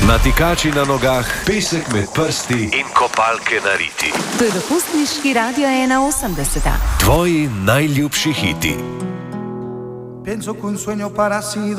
Natikači na nogah, pesek med prsti in kopalke na riti. To je dopustniški Radio 81. Tvoji najljubši hiti. Pienso que un sueño parecido